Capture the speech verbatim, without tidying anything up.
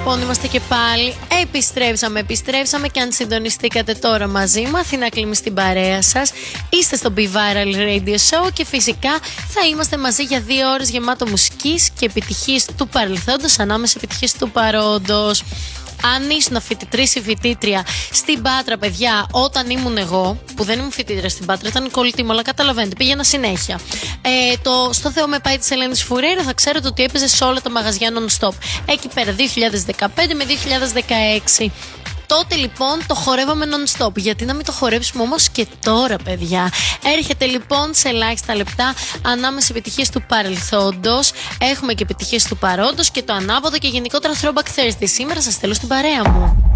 λοιπόν, είμαστε και πάλι. Επιστρέψαμε, επιστρέψαμε και αν συντονιστήκατε τώρα μαζί μου, Αθήνα Κλίμη στην παρέα σας. Είστε στο Be Viral Radio Show και φυσικά θα είμαστε μαζί για δύο ώρες γεμάτο μουσικής και επιτυχίες του παρελθόντος ανάμεσα επιτυχίες του παρόντος. Αν ήσουν φοιτητρής ή φοιτήτρια στην Πάτρα, παιδιά, όταν ήμουν εγώ, που δεν ήμουν φοιτήτρια στην Πάτρα, ήταν η κολλητή μου, αλλά καταλαβαίνετε, πήγαινα συνέχεια. Ε, το Στο Θεό με πάει της Ελένης Φουρέιρα, θα ξέρετε ότι έπαιζε σε όλα τα μαγαζιά non-stop. Εκεί πέρα, δύο χιλιάδες δεκαπέντε με δύο χιλιάδες δεκαέξι. Τότε λοιπόν το χορεύαμε non-stop. Γιατί να μην το χορέψουμε όμως και τώρα, παιδιά. Έρχεται λοιπόν σε ελάχιστα λεπτά ανάμεσα επιτυχίες του παρελθόντος. Έχουμε και επιτυχίες του παρόντος και το ανάποδο και γενικότερα Throwback Thursday. Σήμερα σας θέλω στην παρέα μου.